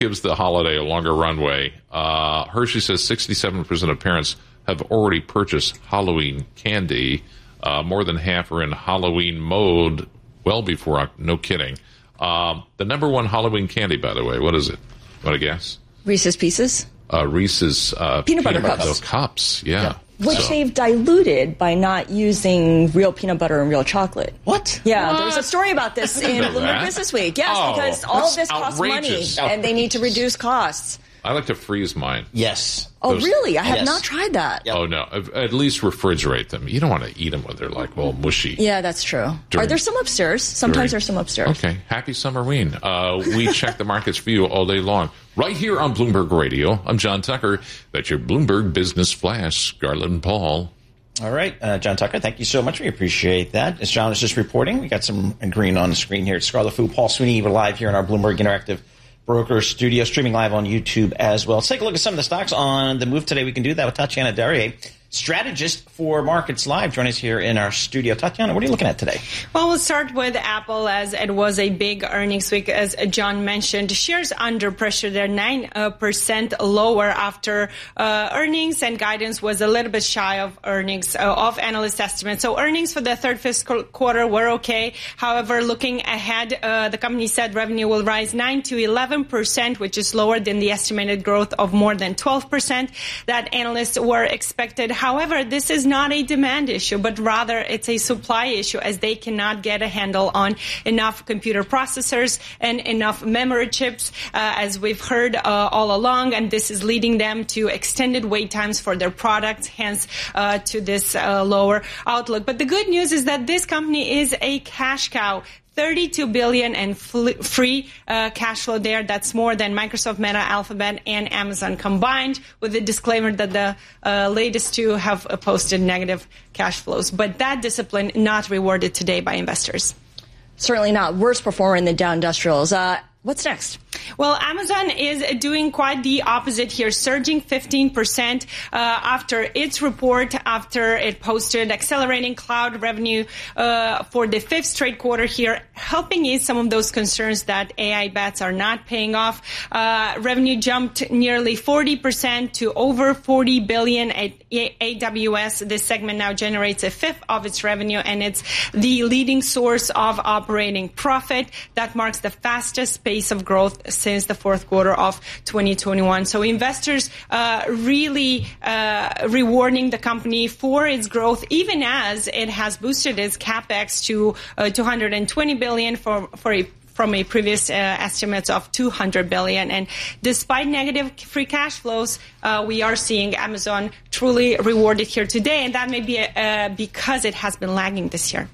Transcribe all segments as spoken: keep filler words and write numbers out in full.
gives the holiday a longer runway. Uh, Hershey says sixty-seven percent of parents have already purchased Halloween candy. Uh, more than half are in Halloween mode well before, no kidding. Um, the number one Halloween candy, by the way, what is it? Want to guess? Reese's Pieces? Uh, Reese's uh, peanut butter peanut cups. cups, yeah. yeah. Which so. they've diluted by not using real peanut butter and real chocolate. What? Yeah, what? there was a story about this in Bloomberg Business Week. Yes, oh, because all of this costs outrageous. money, and they need to reduce costs. I like to freeze mine. Yes. Oh, Those, really? I have yes. not tried that. Yep. Oh, no. At least refrigerate them. You don't want to eat them when they're like all mushy. Yeah, that's true. During, Are there some upstairs? Sometimes during, there's some upstairs. Okay. Happy Summerween. Uh, we check the markets for you all day long. Right here on Bloomberg Radio. I'm John Tucker. That's your Bloomberg Business Flash. Garland Paul. All right, uh, John Tucker, thank you so much. We appreciate that. As John is just reporting, we got some green on the screen here at Scarlet Fu. Paul Sweeney, we're live here in our Bloomberg Interactive Broker Studio, streaming live on YouTube as well. Let's take a look at some of the stocks on the move today. We can do that with Tatiana Darrier, strategist for Markets Live. Join us here in our studio. Tatiana, what are you looking at today? Well, we'll start with Apple, as it was a big earnings week, as John mentioned. Shares under pressure. They're nine percent lower after uh, earnings, and guidance was a little bit shy of earnings, uh, of analyst estimates. So earnings for the third fiscal quarter were okay. However, looking ahead, uh, the company said revenue will rise nine to eleven percent, which is lower than the estimated growth of more than twelve percent that analysts were expected. However, this is not a demand issue, but rather it's a supply issue, as they cannot get a handle on enough computer processors and enough memory chips, uh, as we've heard uh, all along, and this is leading them to extended wait times for their products, hence uh, to this uh, lower outlook. But the good news is that this company is a cash cow. thirty-two billion dollars and fl- free uh, cash flow there. That's more than Microsoft, Meta, Alphabet, and Amazon combined, with the disclaimer that the uh, latest two have uh, posted negative cash flows. But that discipline not rewarded today by investors. Certainly not. Worst performer in the Dow Industrials. Uh, what's next? Well, Amazon is doing quite the opposite here, surging fifteen percent uh, after its report, after it posted accelerating cloud revenue uh, for the fifth straight quarter here, helping ease some of those concerns that A I bets are not paying off. Uh, revenue jumped nearly forty percent to over forty billion dollars at A W S. This segment now generates a fifth of its revenue, and it's the leading source of operating profit. That marks the fastest pace of growth since the fourth quarter of twenty twenty-one. So investors uh, really uh, rewarding the company for its growth, even as it has boosted its capex to uh, two hundred twenty billion dollars for, for a from a previous uh, estimates of two hundred billion dollars. And despite negative free cash flows, uh, we are seeing Amazon truly rewarded here today, and that may be uh, because it has been lagging this year.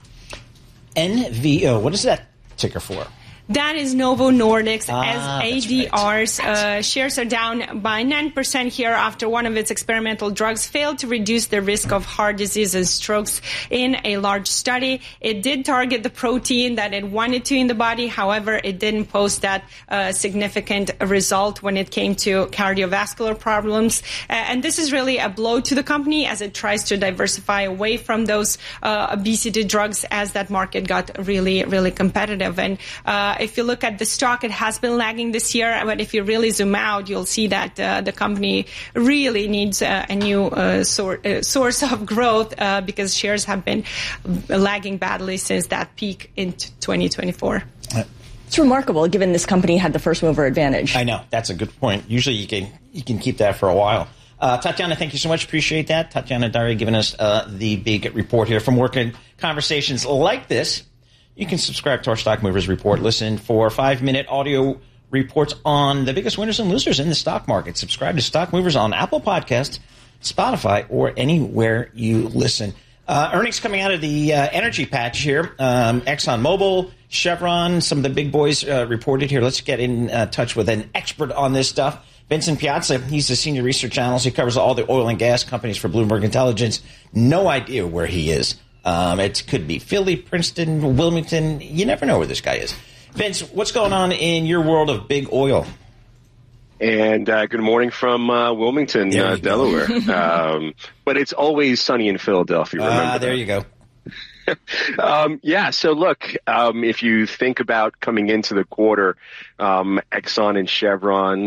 N V O, what is that ticker for? That is Novo Nordisk. Ah, as A D Rs. Right. Uh, shares are down by nine percent here after one of its experimental drugs failed to reduce the risk of heart disease and strokes in a large study. It did target the protein that it wanted to in the body. However, it didn't post that uh, significant result when it came to cardiovascular problems. Uh, and this is really a blow to the company as it tries to diversify away from those uh, obesity drugs, as that market got really, really competitive. And uh, if you look at the stock, it has been lagging this year. But if you really zoom out, you'll see that uh, the company really needs uh, a new uh, sor- uh, source of growth uh, because shares have been lagging badly since that peak in twenty twenty-four. It's remarkable, given this company had the first mover advantage. I know. That's a good point. Usually you can you can keep that for a while. Uh, Tatiana, thank you so much. Appreciate that. Tatiana Darrier giving us uh, the big report here from Working Conversations like this. You can subscribe to our Stock Movers Report. Listen for five-minute audio reports on the biggest winners and losers in the stock market. Subscribe to Stock Movers on Apple Podcasts, Spotify, or anywhere you listen. Uh, earnings coming out of the uh, energy patch here. Um, ExxonMobil, Chevron, some of the big boys uh, reported here. Let's get in uh, touch with an expert on this stuff. Vincent Piazza, he's the senior research analyst. He covers all the oil and gas companies for Bloomberg Intelligence. No idea where he is. Um, it could be Philly, Princeton, Wilmington. You never know where this guy is. Vince, what's going on in your world of big oil? And uh, good morning from uh, Wilmington, uh, Delaware. um, but it's always sunny in Philadelphia. Remember Ah, uh, there that. you go. um, yeah. So look, um, if you think about coming into the quarter, um, Exxon and Chevron